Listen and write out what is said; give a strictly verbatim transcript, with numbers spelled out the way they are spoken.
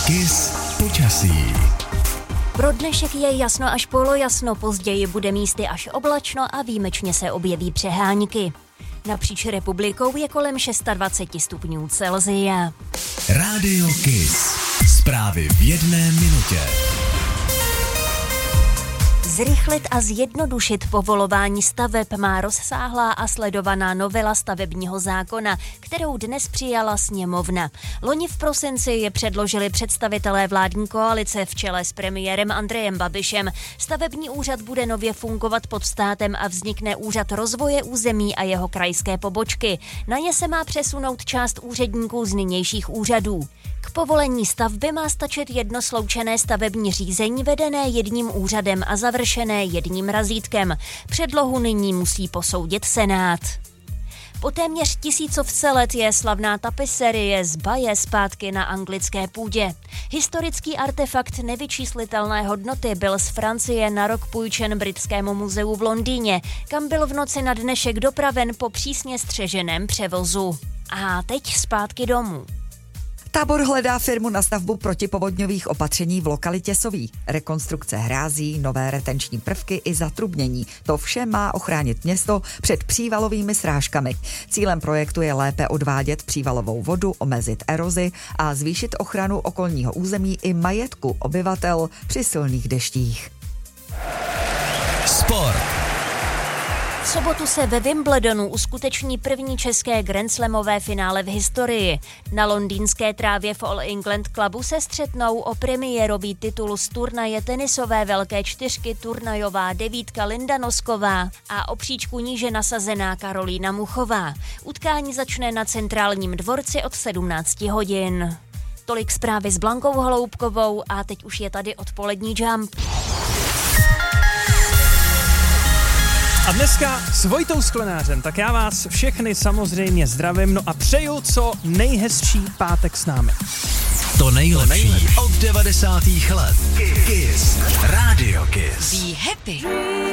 Kiss počasí. Pro dnešek je jasno až polojasno, později bude místy až oblačno a výjimečně se objeví přehánky. Napříč republikou je kolem dvacet šest stupňů Celsia. Rádio Kiss. Zprávy v jedné minutě. Zrychlit a zjednodušit povolování staveb má rozsáhlá a sledovaná novela stavebního zákona, kterou dnes přijala sněmovna. Loni v prosinci je předložili představitelé vládní koalice v čele s premiérem Andrejem Babišem. Stavební úřad bude nově fungovat pod státem a vznikne úřad rozvoje území a jeho krajské pobočky. Na ně se má přesunout část úředníků z nynějších úřadů. K povolení stavby má stačit jedno sloučené stavební řízení vedené jedním úřadem a završené jedním razítkem. Předlohu nyní musí posoudit Senát. Po téměř tisícovce let je slavná tapiserie z Baje zpátky na anglické půdě. Historický artefakt nevyčíslitelné hodnoty byl z Francie na rok půjčen Britskému muzeu v Londýně, kam byl v noci na dnešek dopraven po přísně střeženém převozu. A teď zpátky domů. Tábor hledá firmu na stavbu protipovodňových opatření v lokalitě Soví. Rekonstrukce hrází, nové retenční prvky i zatrubnění. To vše má ochránit město před přívalovými srážkami. Cílem projektu je lépe odvádět přívalovou vodu, omezit erozi a zvýšit ochranu okolního území i majetku obyvatel při silných deštích. Sport. V sobotu se ve Wimbledonu uskuteční první české grandslamové finále v historii. Na londýnské trávě v All England Clubu se střetnou o premiérový titul z turnaje tenisové velké čtyřky turnajová devítka Linda Nosková a o příčku níže nasazená Karolína Muchová. Utkání začne na Centrálním dvorci od sedmnáct hodin. Tolik zprávy s Blankou Holoubkovou a teď už je tady odpolední Jump. A dneska s Vojtou Sklenářem, tak já vás všechny samozřejmě zdravím, no a přeju co nejhezčí pátek s námi. To nejlepší od devadesátých let. Kiss. Rádio Kiss. Be happy.